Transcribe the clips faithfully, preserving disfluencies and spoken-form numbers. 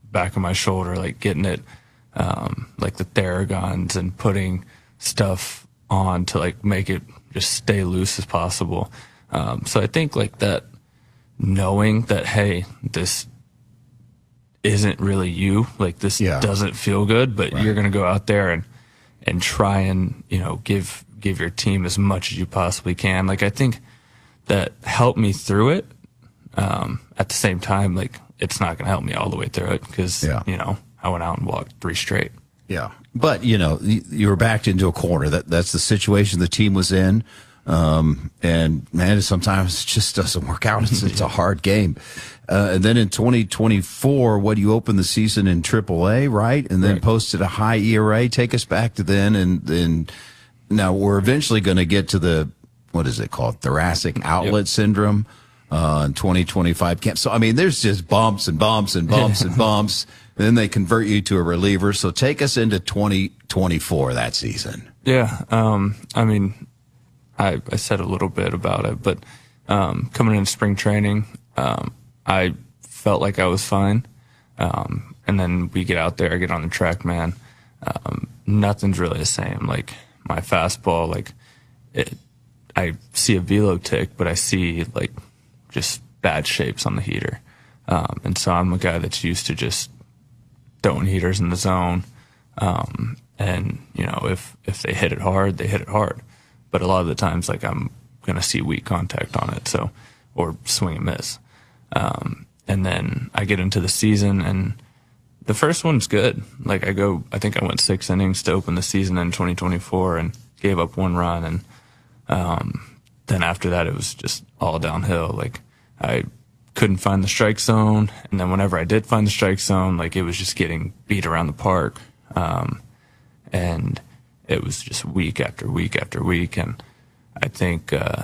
back of my shoulder, like getting it, um, like the Theragons and putting stuff on to like make it just stay loose as possible. Um, so I think like that, knowing that, hey, this isn't really you, like this Yeah. doesn't feel good, but Right. you're going to go out there and, and try and, you know, give, give your team as much as you possibly can. Like, I think that helped me through it. Um, at the same time, like, it's not going to help me all the way through it because, Yeah. you know, I went out and walked three straight. Yeah. But, you know, you, you were backed into a corner. That That's the situation the team was in. Um, and, man, sometimes it just doesn't work out. It's, it's a hard game. Uh, and then in twenty twenty-four, what, you opened the season in triple A, right? And then Right. posted a high E R A. Take us back to then. And then now we're eventually going to get to the, what is it called? Thoracic outlet Yep. syndrome. Uh, in twenty twenty-five camp. So, I mean, there's just bumps and bumps and bumps and bumps. Then they convert you to a reliever. So take us into twenty twenty-four, that season. Yeah. Um, I mean, I, I said a little bit about it, but, um, coming into spring training, um, I felt like I was fine. Um, and then we get out there, I get on the track, man. Um, nothing's really the same. Like my fastball, like it, I see a velo tick, but I see like just bad shapes on the heater. Um, and so I'm a guy that's used to just throwing heaters in the zone. Um, and you know, if, if they hit it hard, they hit it hard. But a lot of the times, like I'm going to see weak contact on it. So, or swing and miss. Um, and then I get into the season and the first one's good. Like I go, I think I went six innings to open the season in twenty twenty-four and gave up one run. And, um, then after that, it was just all downhill. Like I couldn't find the strike zone. And then whenever I did find the strike zone, like it was just getting beat around the park. Um, and it was just week after week after week. And I think, uh,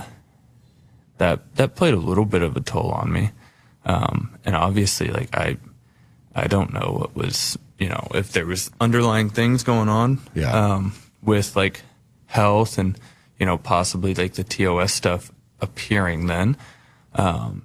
that, that played a little bit of a toll on me. Um, and obviously like I, I don't know what was, you know, if there was underlying things going on, Yeah. um, with like health and, you know, possibly like the T O S stuff appearing then. Um,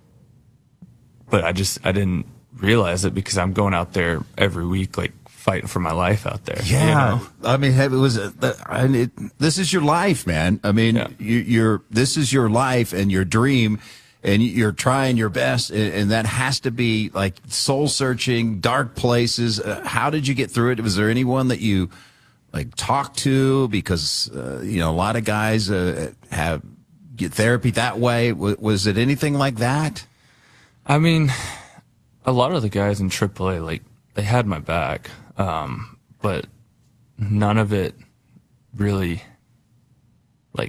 but I just, I didn't realize it because I'm going out there every week, like fighting for my life out there. Yeah. You know? I mean, it was, a, I mean, it, this is your life, man. I mean, Yeah. you, you're, this is your life and your dream. And you're trying your best, and, and that has to be like soul searching, dark places. Uh, how did you get through it? Was there anyone that you like talked to? Because uh, you know, a lot of guys uh, have get therapy that way. Was, was it anything like that? I mean, a lot of the guys in triple A, like they had my back, um, but none of it really like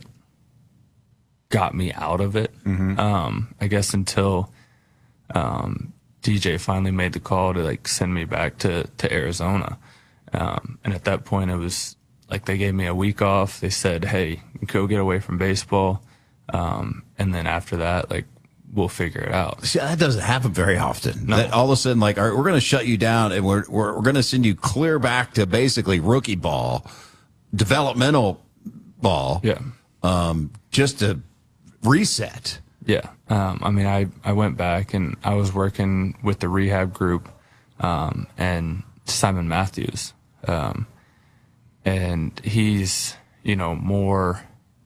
got me out of it. Mm-hmm. Um, I guess until, um, D J finally made the call to like send me back to, to Arizona. Um, and at that point it was like, they gave me a week off. They said, hey, go get away from baseball. Um, and then after that, like, we'll figure it out. See, that doesn't happen very often. No. That all of a sudden, like, all right, we're going to shut you down and we're, we're, we're going to send you clear back to basically rookie ball, developmental ball. Yeah. Um, just to reset. Yeah. Um, I mean, I, I went back and I was working with the rehab group, um, and Simon Matthews. Um, and he's, you know, more,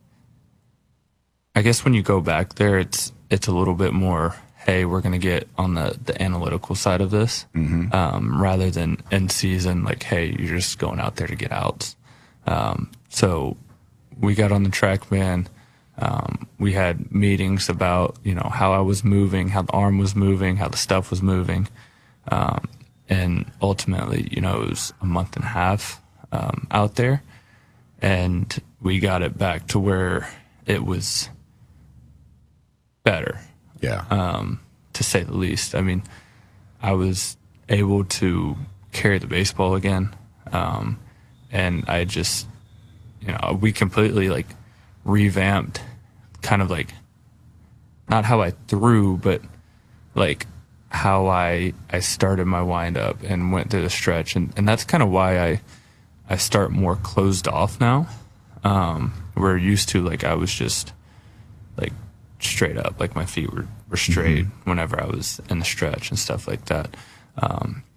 I guess when you go back there, it's, it's a little bit more, hey, we're going to get on the, the analytical side of this, mm-hmm. um, rather than in season, like, hey, you're just going out there to get outs. Um, so we got on the track, man. Um, we had meetings about, you know, how I was moving, how the arm was moving, how the stuff was moving. Um, and ultimately, you know, it was a month and a half, um, out there, and we got it back to where it was better. Yeah. Um, to say the least. I mean, I was able to carry the baseball again. Um, and I just, you know, we completely like revamped kind of like not how I threw, but like how I, I started my wind up and went through the stretch. And, and that's kind of why I, I start more closed off now. Um, we're used to, like, I was just like straight up, like my feet were, were straight mm-hmm. whenever I was in the stretch and stuff like that. Um,